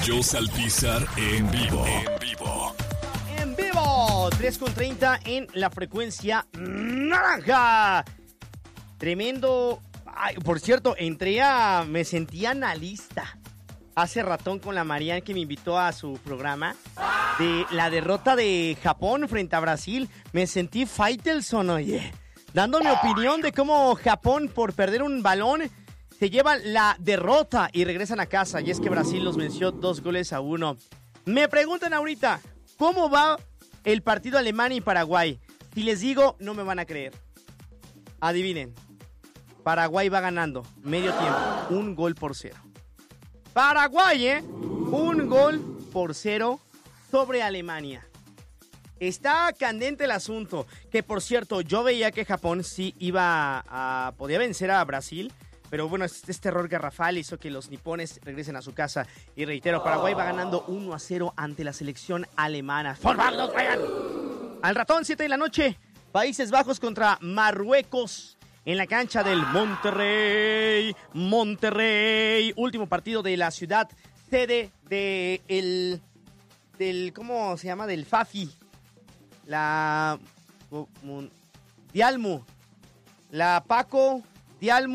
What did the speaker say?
Josh Alpizar en vivo. 3:30 en la frecuencia naranja. Tremendo. Ay, por cierto, me sentí analista hace ratón con la Marianne, que me invitó a su programa de la derrota de Japón frente a Brasil. Me sentí Faitelson, oye, dando mi opinión de cómo Japón, por perder un balón, se lleva la derrota y regresan a casa. Y es que Brasil los venció 2-1. Me preguntan ahorita, ¿cómo va el partido Alemania y Paraguay? Si les digo, no me van a creer. Adivinen. Paraguay va ganando, medio tiempo, 1-0. Paraguay, 1-0 sobre Alemania. Está candente el asunto, que por cierto, yo veía que Japón sí podía vencer a Brasil, pero bueno, este error garrafal hizo que los nipones regresen a su casa. Y reitero, Paraguay va ganando 1-0 ante la selección alemana. Al ratón, 7 de la noche, Países Bajos contra Marruecos en la cancha del Monterrey. Último partido de la ciudad, sede del ¿cómo se llama? Del FAFI. La Dialmo. La Paco Dialmo.